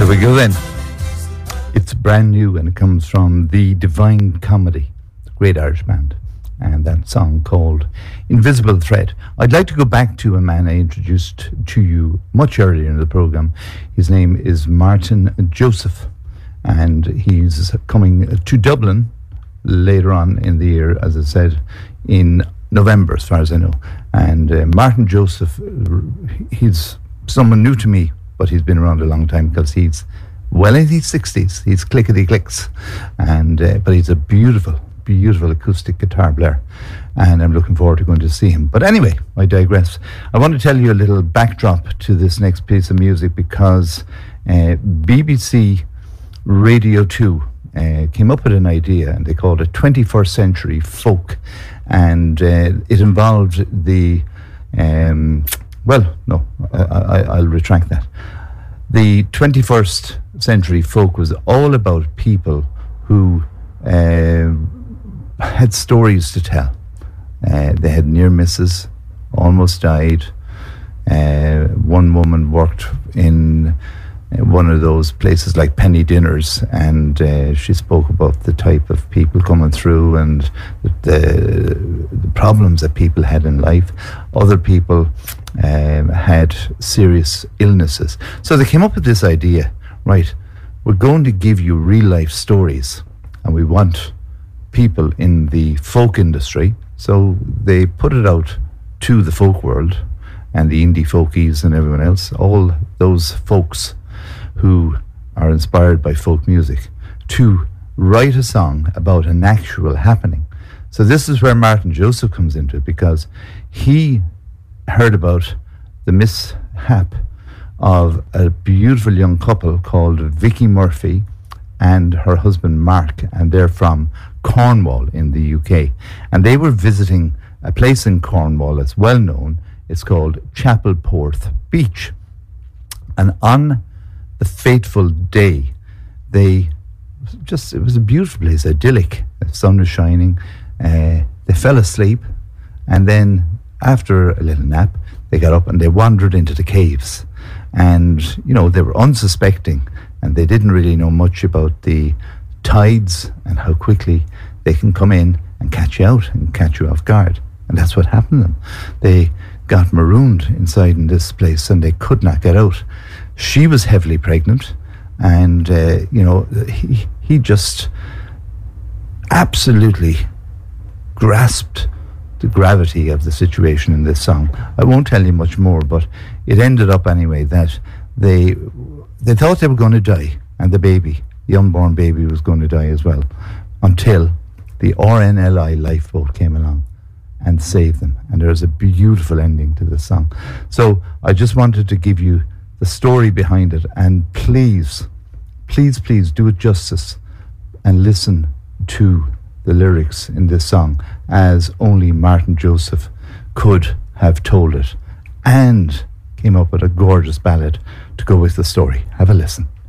we go then. It's brand new and it comes from the Divine Comedy, the great Irish band, and that song called Invisible Thread. I'd like to go back to a man I introduced to you much earlier in the program. His name is Martin Joseph, and he's coming to Dublin later on in the year, as I said, in November, as far as I know. And Martin Joseph, he's someone new to me, but he's been around a long time because he's well in his 60s. He's clickety-clicks. And but he's a beautiful, beautiful acoustic guitar player. And I'm looking forward to going to see him. But anyway, I digress. I want to tell you a little backdrop to this next piece of music because BBC Radio 2 came up with an idea, and they called it 21st Century Folk. And it involved the... I'll retract that. The 21st Century Folk was all about people who had stories to tell. They had near misses, almost died. One woman worked in one of those places like penny dinners, and she spoke about the type of people coming through and the problems that people had in life. Other people had serious illnesses. So they came up with this idea, right, we're going to give you real life stories, and we want people in the folk industry. So they put it out to the folk world and the indie folkies and everyone else, all those folks who are inspired by folk music, to write a song about an actual happening. So this is where Martin Joseph comes into it, because he heard about the mishap of a beautiful young couple called Vicky Murphy and her husband Mark, and they're from Cornwall in the UK. And they were visiting a place in Cornwall that's well known. It's called Chapelporth Beach. And on the fateful day, it was a beautiful place, idyllic. The sun was shining. They fell asleep, and then after a little nap, they got up and they wandered into the caves. And, you know, they were unsuspecting, and they didn't really know much about the tides and how quickly they can come in and catch you out and catch you off guard. And that's what happened to them. They got marooned inside in this place, and they could not get out. She was heavily pregnant, and he just absolutely grasped the gravity of the situation in this song. I won't tell you much more, but it ended up anyway that they thought they were going to die, and the unborn baby was going to die as well, until the RNLI lifeboat came along and saved them. And there's a beautiful ending to this song. So I just wanted to give you the story behind it, and please do it justice and listen to the lyrics in this song as only Martin Joseph could have told it, and came up with a gorgeous ballad to go with the story. Have a listen.